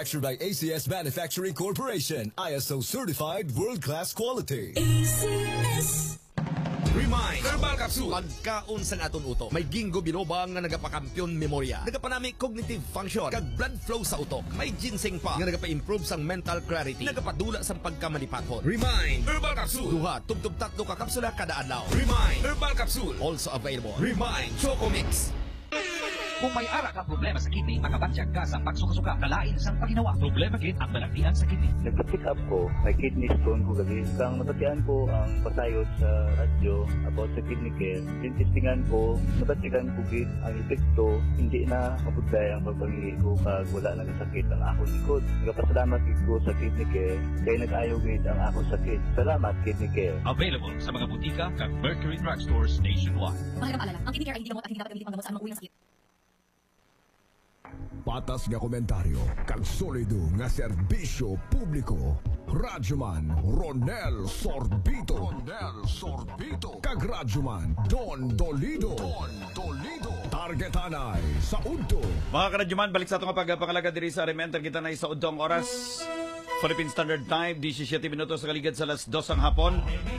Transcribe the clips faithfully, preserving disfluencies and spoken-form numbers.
Manufactured by A C S Manufacturing Corporation, I S O certified world-class quality. A C S. Remind, Herbal Capsule. Pagkaon sa aton utok. May gingo binobang nga nagapakampiyon memorya. Nagapanami cognitive function. Kag blood flow sa utok. May ginseng pa nga nagapa-improve sang mental clarity. Nagapadula sang pagkamanipakon. Remind, Herbal Capsule. Duha, tubtub tatlo ka kapsula kada adlaw. Remind, Herbal Capsule. Also available. Remind, Choco Mix. Kung may ara ka problema sa kidney, makabansyak ka sa pagsuka-suka, kalain sang paginawa. Problema gid ang balagtian sa kidney. Nagpa-pick up ko, may kidney stone ko gabi. Kang natatian ko ang pasayot sa radyo about sa kidney care. Tintistingan ko, natatigan ko gid ang epekto, hindi na mabudlay ang pagpangili ko kag wala na sakit ang akong likod. Nagpasalamat gid ko sa kidney care, kay nag-ayo gid ang akong sakit. Salamat kidney care. Available sa mga butika kag Mercury Drug Stores nationwide. Mahalagang paalala, ang kidney care ay hindi gamot at hindi dapat gamitin panggamot sa anumang uri ng sakit. Patas nga komentaryo, kag solido nga serbisyo publiko. Radyoman Ronel Sorbito. Ronel Sorbito. Kag Radyoman Don Dolido. Don Dolido. Targetanay sa Udto. Mga karadyoman, balik sa itong pagpakalaga diri sa Rementer. Kita na sa Udto ang oras. Philippine Standard Time, seventeen minutos sa kaligad sa alas dos ang hapon.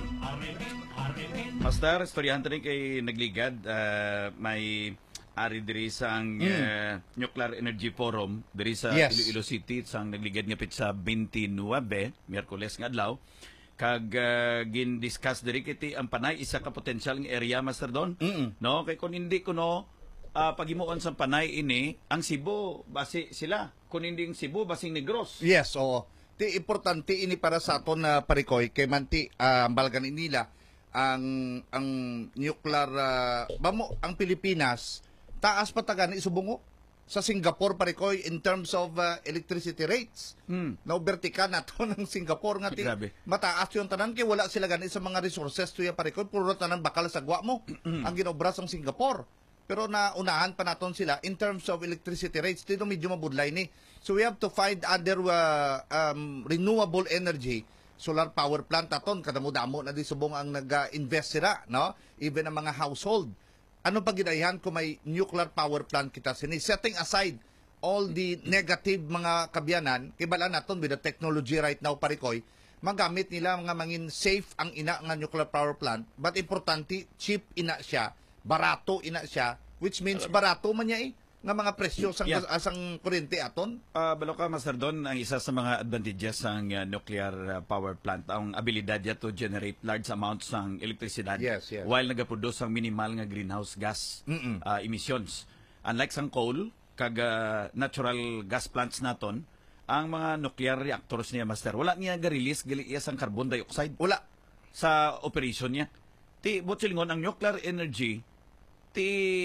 Master, istoryahan tayo kay nagligad. Uh, may... ari diri sa ang mm. uh, Nuclear Energy Forum diri sa yes. Iloilo City sang nagligad nga pit sa twenty-nine Miyerkules nga adlaw kag uh, gin-discuss diri kiti ang panay isa ka potential nga area, Master Don. Mm-mm. No kay kun hindi kuno uh, pagimuon sa panay ini ang Cebu basi sila kun hindi ang Cebu basing Negros. Yes, oo. Ti importante ini para sa aton na uh, parikoy kay manti uh, balgan nila ang ang nuclear uh, bamo ang Pilipinas taas patagan isubungo sa Singapore parikoy in terms of uh, electricity rates. Hmm. Now vertical na to ng Singapore nga ti mataas yung tanan kay wala sila gani sa mga resources to yung parikoy puro tanan bakal sa gwa mo ang ginobra sa Singapore. Pero naunahan pa naton sila in terms of electricity rates dito medyo mabudlay ni. So we have to find other uh, um, renewable energy solar power plant aton kadamo-damo na di subong ang nag-invest sila, no? Even ang mga household. Ano pa ginaihan kung may nuclear power plant kita sini? Setting aside all the negative mga kabyanan, kibala naton with the technology right now parikoy, magamit nila mga mangin safe ang ina nga nuclear power plant, but importante, cheap ina siya, barato ina siya, which means barato man niya eh, nga mga presyo sang yeah. asang kuryente aton. Uh, balo ka, Master Don, ang isa sa mga advantages ng uh, nuclear uh, power plant, ang abilidad niya to generate large amounts ng elektrisidad yes, yes. while nagaproduce ang minimal nga greenhouse gas uh, emissions. Unlike sang coal, kag uh, natural gas plants naton, ang mga nuclear reactors niya, Master, wala niya ga-release gali iya sang carbon dioxide. Wala sa operation niya. Ti butsilngon ang nuclear energy ti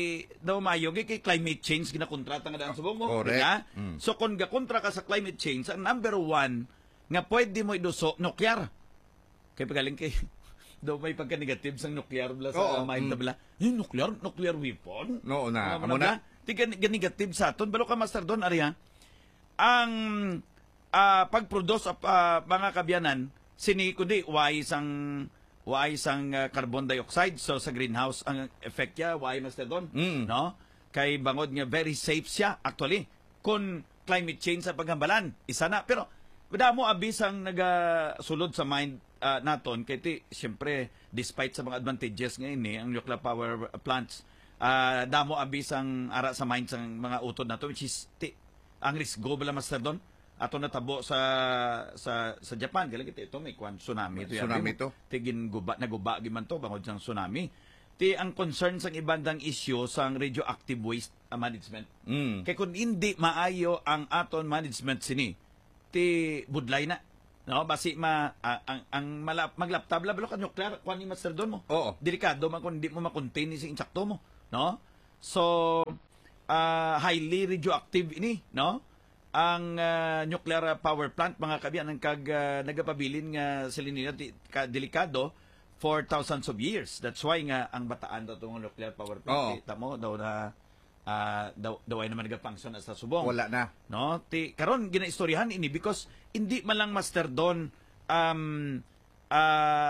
daw mayo kay climate change ginakontrata nga daan subong mo. Correct. Mm. So kung gakontra ka sa climate change, ang number one nga pwede mo iduso nuclear. Kay pagaling kay daw may pagka-negative sang nuclear bla sa oh, mind mm. bla. Eh, nuclear nuclear weapon? No na. Amo na. Ti negative sa aton balo ka, Master Don Aria. Ang uh, pag-produce of uh, mga kabyanan sini kundi why sang why sang uh, carbon dioxide, so sa greenhouse ang effect niya, why, Master Don? Mm. No? Kay bangod nga very safe siya actually kung climate change sa paghambalan isa na, pero damo abis ang nagasulod sa mind uh, naton kay ti syempre despite sa mga advantages nga ini ang nuclear power plants, uh, damo abis ang ara sa mind sang mga utod nato which is ti, ang risk go bala, Master Don ato natabo sa sa sa Japan gali kiti ito may kwan tsunami to tsunami to tigin guba naguba giman to bangod sang tsunami ti ang concern sang ibandang issue sang radioactive waste uh, management mm. kay kun hindi maayo ang aton management sini ti budlay na no basi ma uh, ang ang malap, maglaptab la balo ka nuclear kwan ni Master Don mo oo delikado man kun hindi mo ma-contain ni sing insakto mo no so uh, highly radioactive ini no ang uh, nuclear power plant mga kabyan ang kag uh, nagapabilin nga silinina ka delikado for thousands of years. That's why nga ang bataan daw tong nuclear power plant. Oh. Tamo daw na uh, daw daw ay naman nagafunction as sa subong. Wala na. No, ti karon ginaistoryahan ini because hindi man lang, Master Don, um uh,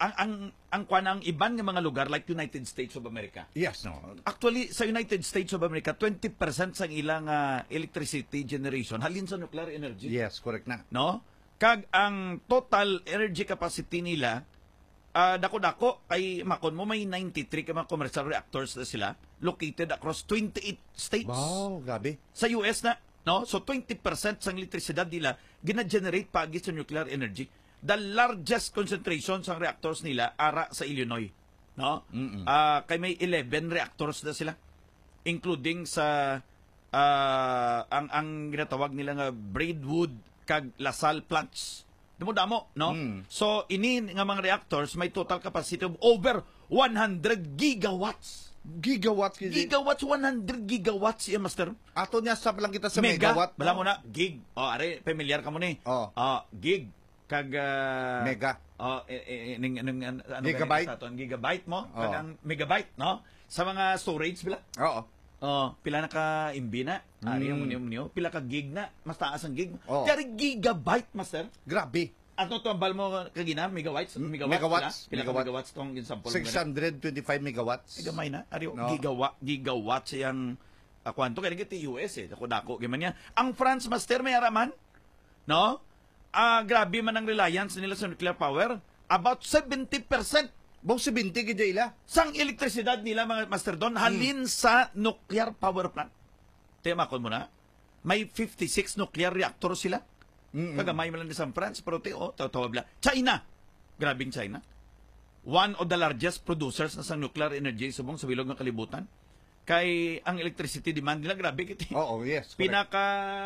ang ang ang kwan ang iban nga mga lugar like United States of America. Yes, no. Actually, sa United States of America, twenty percent sa ilang ah, electricity generation halin sa nuclear energy. Yes, correct na. No? Kag ang total energy capacity nila, ah, dako-dako, kay makon mo may ninety-three ka mga commercial reactors na sila located across twenty-eight states. Wow, gabi. Sa U S na, no? So twenty percent sa elektrisidad nila gina-generate pagi sa nuclear energy. The largest concentration sa reactors nila ara sa Illinois, no? Ah, kay may eleven reactors na sila, including sa ah, ang ang ginatawag nila nga Braidwood kag LaSalle plants. Damo-damo, no? Mm. So ini nga mga reactors may total capacity of over one hundred gigawatts. Gigawatt kidi. Gigawatts, one hundred gigawatts, yeah, master. Ato niya sa lang kita sa Mega, megawatt. bala mo na, gig. O, are, familiar ka mo ni. Oh. Ah, gig. Kag, ah, Mega. Oh, eh, eh, ning, ning, ano, ano Gigabyte. ganito sa aton? Gigabyte mo. Oh. Kag ang megabyte, no? Sa mga storage, bila. Oo. Oh, pila na ka imbi na. Ari, Mm. yung niyo, niyo. Pila ka gig na. Mas taas ang gig. Oh. Kaya gigabyte, master. Grabe. Ano to ang bal mo kagina? Megawatts? Megawatts? Megawatts. Pila, pila ka Megawatt. megawatts tong example? six hundred twenty-five megawatts. Gamay na. Ariyo, No. gigawatt, gigawatt siyang uh, kwanto kaya nagiti U S eh. Dako-dako gaman niya. Ang France master may araman, no? Ah, grabe man ang reliance nila sa nuclear power. About seventy percent Bong seventy gid ila. sang elektrisidad nila mga master doon halin sa nuclear power plant. Tiyamakon mo na. May fifty-six nuclear reactor sila. Mm-mm. Kagamay man lang ni sa France, pero ti, oh, tawag bla. China! Grabing China. One of the largest producers na sa nuclear energy subong sa bilog ng kalibutan. Kay ang electricity demand nila, grabe kiti. Oo, yes. correct. Pinaka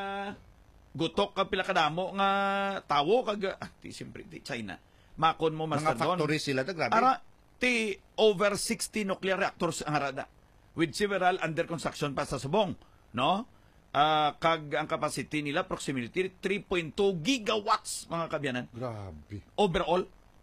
gutok ka pila kadamo nga tawo kag ah, ti siyempre ti China. Makon mo Mga master doon. factories sila ta grabe. Ara ti over sixty nuclear reactors ang arada with several under construction pa sa subong, no? Ah, kag ang capacity nila approximately three point two gigawatts mga kabyanan Grabe. overall.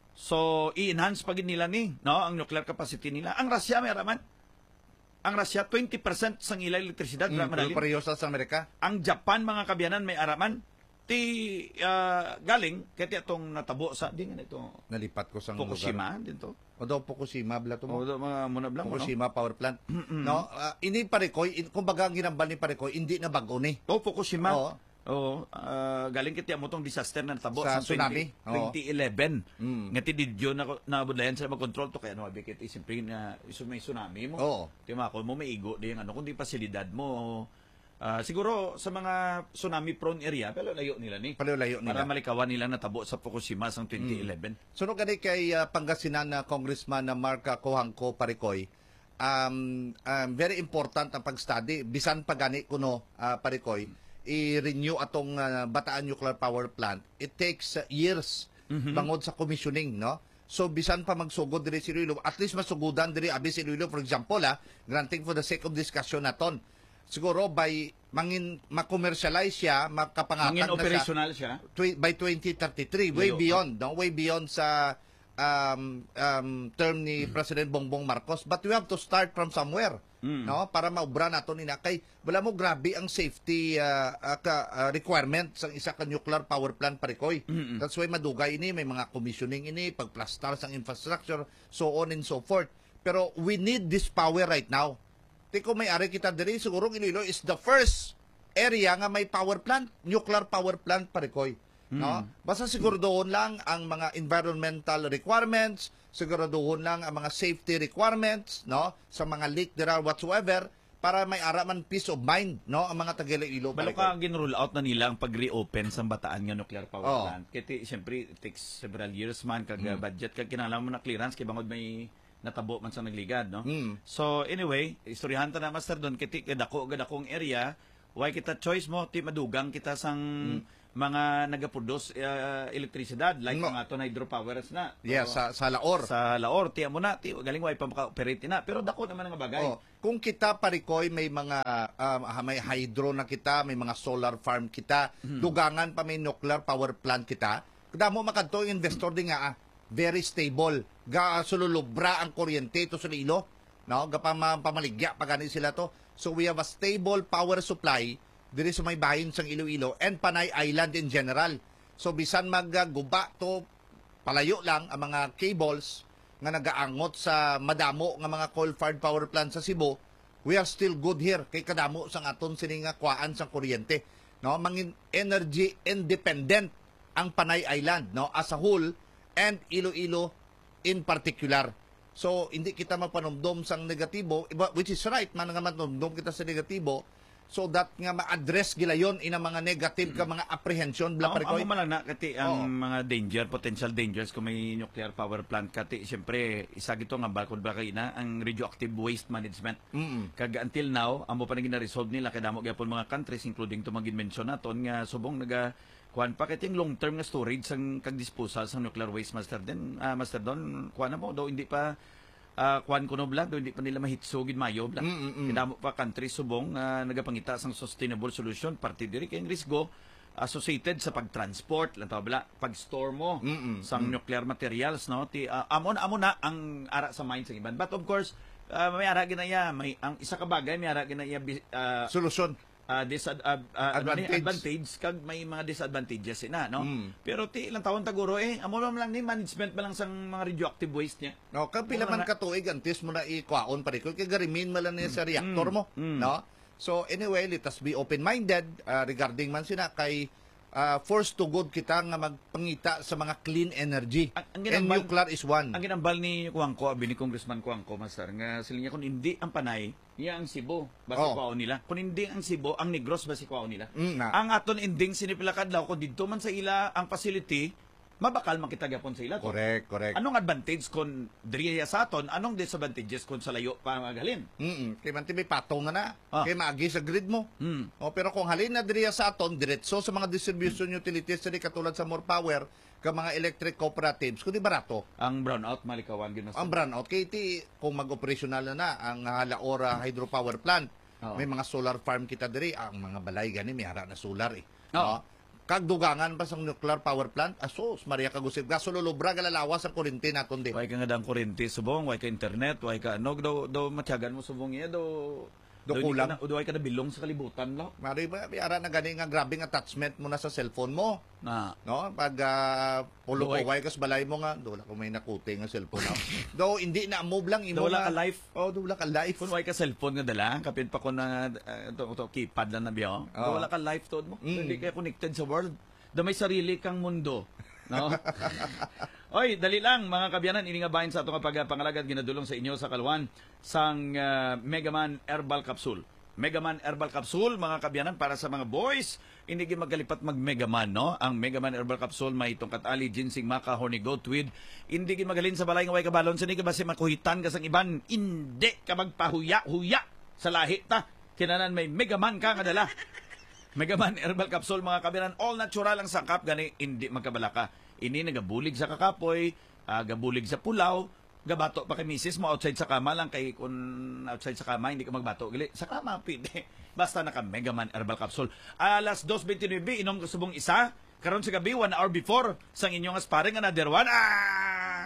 So i-enhance pa gid nila ni, no, ang nuclear capacity nila. Ang Russia may raman. Ang Russia twenty percent sang ila elektrisidad Mm, ra pero madali. pareho sa Amerika. Ang Japan mga kabyanan may araman ti ah, galing kay ti atong natabo sa di nga ito Nalipat ko sa Fukushima din to. O daw Fukushima bla to mo. O do mga muna blang mo, no? Fukushima power plant. No, ah, ini Parekoy, in, kumbaga ang ginambal ni Parekoy, hindi na bago ni. Oh, Fukushima. Oo. Oo, ah, galing kiti mo tong disaster na natabo Sa sa, tsunami. Oo. twenty eleven. Mm. Nga ti didyo na nabudlayan sa mag-control to kaya no abi kiti simpre na isu may tsunami mo. Oo. Ti ko mo may igo di ang ano kundi pasilidad mo. Ah, siguro sa mga tsunami prone area pero layo nila ni. Pareho-layo Para nila. malikawan nila natabo sa Fukushima sang twenty eleven. Sunod kani kay uh, Pangasinan na Congressman na Mark Cohangco Parekoy, um, um, very important ang pag-study. Bisan pa gani kuno uh, Parekoy, i-renew atong uh, Bataan Nuclear Power Plant. It takes uh, years bangod sa commissioning, no? So bisan pa magsugod diri si Iloilo, at least masugudan diri abi si Iloilo, for example, ah, granting for the sake of discussion naton. Siguro by mangin ma-commercialize siya, makapangatag Hangin na siya operational siya. tw- by twenty thirty-three, way Layo. beyond, no? Way beyond sa um, um, term ni President Bongbong Marcos. But we have to start from somewhere, Mm. no? Para maubra nato ni kay wala mo grabe ang safety uh, uh, ka, uh, requirement sa isa ka nuclear power plant Parekoy. Mm-mm. That's why madugay ini, may mga commissioning ini, pagplastar sang infrastructure, so on and so forth. Pero we need this power right now. Tiko may ari kita diri, siguro Iloilo is the first area nga may power plant, nuclear power plant Parekoy. No? Basta siguraduhon lang ang mga environmental requirements, siguraduhon lang ang mga safety requirements, no? Sa mga leak there are whatsoever, para may ara man peace of mind, no? Ang mga taga Iloilo Balo ka gin-roll out na nila ang pag-reopen sa Bataan nga nuclear power Oo. plant. Kaya siyempre it takes several years man kag budget kag kinahanglan mo na clearance kay bangod may natabo man sa nagligad, no? Mm. So anyway, istoryahan ta na master doon kiti kadako gadakong area, why kita choice mo ti madugang kita sang mga nagaproduce uh, elektrisidad like No. mga ton hydropowers na. Yeah, Oo. sa sa Laor. sa Laor tiya mo na ti galing way pa maka-operate na pero dako naman nga bagay. Oh, kung kita Parekoy may mga um, may hydro na kita, may mga solar farm kita, dugangan pa may nuclear power plant kita. Kada mo makadto yung investor di nga ah, very stable. Ga sululubra ang kuryente to sa Iloilo, no? Ga pa ma- pamaligya pa gani sila to. So we have a stable power supply diri sa may bahin sang Iloilo and Panay Island in general. So bisan magguba to palayo lang ang mga cables nga nagaangot sa madamo nga mga coal-fired power plant sa Cebu, we are still good here kay kadamo sang aton sini nga kuhaan sang kuryente, no? Mangin energy independent ang Panay Island, no, as a whole, and Iloilo in particular. So hindi kita mapanumdom sang negatibo, which is right, man nga mapanumdom kita sa negatibo, so that nga ma-address gila yon in ang mga negative ka mga apprehension bla Amo, parikoy. amo man lang na kati ang Oo. mga danger, potential dangers kung may nuclear power plant kati. Siyempre, isa gito nga bakod ba kay na ang radioactive waste management. Mm-mm. Kag until now, amo pa naging na-resolve nila kay damo gyapon mga countries including tumagin mention naton nga subong naga kuan pa kay long term nga storage sang kag disposal sang nuclear waste master den ah, master don kuan na mo do hindi pa uh, kuan kuno bla do hindi pa nila mahitsugid mayo bla. Mm-mm. Kidamo pa country subong uh, nagapangita sang sustainable solution parte diri kay risgo associated sa pagtransport lang bla pag-store mo Mm-mm. sang nuclear materials no ti uh, amo na amo na ang ara sa mind sa iban, but of course uh, may ara ginaya may ang isa ka bagay may ara ginaya uh, Solusyon. uh, disad, uh, uh, Advantage. advantage. advantage kag may mga disadvantages ina no Mm. pero ti ilang taon taguro eh amo man lang ni management ba lang sang mga radioactive waste niya. No, kag pila Wala man na- katuig antes mo na ikwaon pa kay garimin man lang niya sa reactor Mm. mo, Mm. no? So anyway, let us be open-minded uh, regarding man sina kay uh, forced to good kita nga magpangita sa mga clean energy. Ang- ang And ginambal- nuclear is one. Ang ginambal ni Kuangko, abi ni Congressman Kuangko, master, nga sila niya kung hindi ang Panay, iya ang Cebu, basi Oh. kwaon nila. Kung hindi ang Cebu, ang Negros, basi kwaon nila. Mm, na. Ang aton ending sinipilakad law, kung dito man sa ila ang facility, mabakal makita gyapon sa ila to. Correct, correct. Anong advantage kung diriya sa aton, anong disadvantages kung sa layo pa magalin? Mm. Kay man ti may patong na na. Ah. Kay maagi sa grid mo. Hmm. O, pero kung halin na diriya sa aton diretso sa mga distribution utilities di katulad sa More Power ka mga electric cooperatives kundi barato. Ang brownout, malikawan, ginas. Ang brownout kay ti kung mag-operational na na ang Halaora hydropower plant. Oo. May mga solar farm kita diri, ang mga balay gani may hara na solar eh. Oo. No? Kag dugangan pa sa nuclear power plant, asos Maria kagusib gaso lulubra galalawas sa kuryente naton di. Way ka nga dang kurente subong, way ka internet, way ka ano, do, do matyagan mo subong iya, do... Do hindi kulang. ka na- Do way ka na bilong sa kalibutan, lo. Mari ba may hara na gani nga grabing attachment mo na sa cellphone mo. Na, No, pag uh, pulo Duway. ko kas balay mo nga, wala ko may nakuting nga cellphone na. Do hindi na move lang imo. do wala ka nga- life. Oh, do wala ka life. Kung way ka cellphone nga dala, kapit pa ko na uh, to, to, keypad lang na biyo. Oo. Do wala ka life to mo. Mm. Hindi ka connected sa world. Do may sarili kang mundo. No? Oy, dali lang mga kabyanan, ini nga bahin sa ato nga pagpangalagad ginadulong sa inyo sa kalwan sang uh, Megaman Herbal Capsule. Megaman Herbal Capsule, mga kabyanan, para sa mga boys, hindi gid magkalipat mag Megaman, no? Ang Megaman Herbal Capsule may tungkat ali, ginseng, maca, honey, goat weed. Hindi gid magalin sa balay nga way kabalon sa ka basi makuhitan ka sang iban. Hindi ka magpahuya-huya sa lahi ta. Kinanan may Megaman ka nga dala. Megaman Herbal Capsule, mga kabyanan, all natural ang sangkap gani hindi magkabalaka. Ini nagabulig sa kakapoy, uh, gabulig sa pulaw, gabato pa kay misis mo outside sa kama lang kay kung outside sa kama hindi ka magbato gali sa kama pwede basta naka Megaman Herbal Capsule. Alas dos twenty-nine inom ka subong isa karon sa gabi one hour before sang inyong sparring another one. Ah!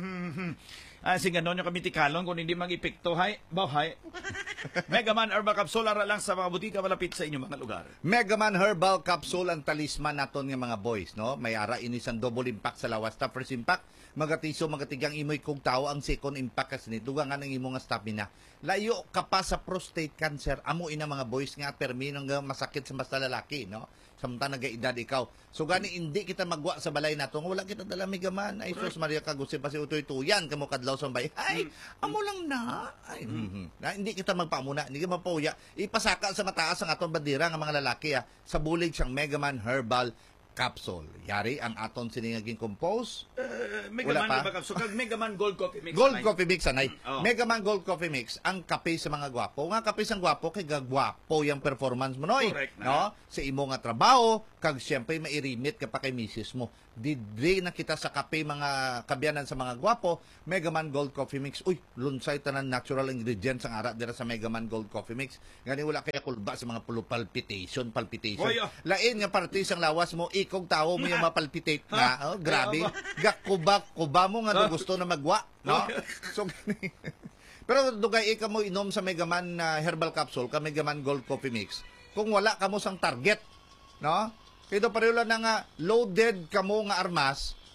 Ah, sing ganon yung kami tikalon kung hindi mag-epekto hay bahay. Megaman Herbal Capsule ara lang sa mga butika malapit sa inyong mga lugar. Megaman Herbal Capsule ang talisman naton nga mga boys, no? May ara ini sang double impact sa lawas ta. First impact, magatiso magatigang imoy kog tao, ang second impact kasi ni dugangan ang imo nga stamina. Layo ka pa sa prostate cancer. Amo ina mga boys nga permi nang masakit sa basta lalaki, no? Samtang nagaedad ikaw. So gani hindi kita magwa sa balay nato, wala kita dala Megaman. Ay sus Maria kagusip pa si utoy-tuyan kamo kadlaw sa bay. Ay, amo lang na. Ay, mhm. na hindi kita magpamuna, hindi ka mapauya. Ipasaka sa mataas ang aton bandira nga mga lalaki ah, sa bulig siyang Megaman Herbal Capsule. Yari ang aton siningaging compose. Uh, Wala Megaman pa. Herbal Capsule kag Megaman Gold Coffee Mix. Gold Nay. Coffee Mix anay. Oh. Megaman Gold Coffee Mix ang kape sa mga gwapo. Nga kape sa gwapo kay gagwapo yung performance mo noy. Correct na. No? Sa imo nga trabaho kag siyempre mairimit ka pa kay misis mo. Didre na kita sa kape mga kabyanan sa mga gwapo. Megaman Gold Coffee Mix. Uy, lunsay tanan natural ingredients ang ara dira sa Megaman Gold Coffee Mix. Gani wala kaya kulba sa mga pulo palpitation, palpitation. Oy, oh. Lain nga parte sang lawas mo ikog tawo mo yung mapalpitate na. Oh, grabe. Gakuba kuba mo nga do gusto na magwa, no? So gani. Pero dugay ika mo inom sa Megaman uh, Herbal Capsule, ka Megaman Gold Coffee Mix. Kung wala ka mo sang target, no? Kaya pareho lang na nga loaded ka mo nga armas,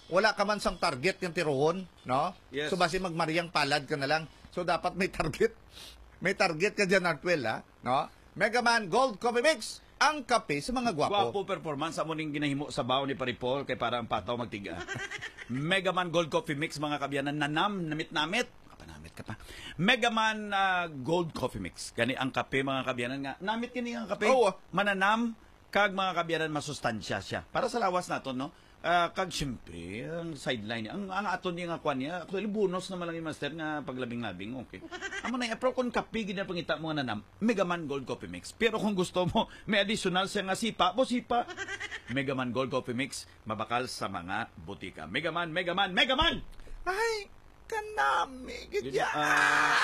wala ka man sang target yung tirohon, no? Yes. So basi magmariang palad ka na lang. So dapat may target. May target ka dyan, Artwell, ha? No? Mega Man Gold Coffee Mix, ang kape sa mga gwapo. Gwapo performance amo ning ginahimo sa baon ni Paripol kay para ang pataw magtiga. Mega Man Gold Coffee Mix mga kabyanan, nanam namit-namit. Kapanamit ka pa. Mega Man ah, Gold Coffee Mix. Gani ang kape mga kabyanan nga. Namit kini ang kape. Oo. Mananam kag mga kabyanan masustansya siya. Para sa lawas naton no. Ah, kag syempre ang sideline niya. Ang ang aton niya nga kwan niya. Actually bonus naman lang yung master nga paglabing-labing. Okay. Amo na apro kon kape gid na pangita mo nga nanam. Mega Man Gold Coffee Mix. Pero kung gusto mo may additional siya nga sipa, bo sipa. Mega Man Gold Coffee Mix mabakal sa mga butika. Mega Man, Mega Man, Mega Man. Ay, kanami, Yun, gidya. ah,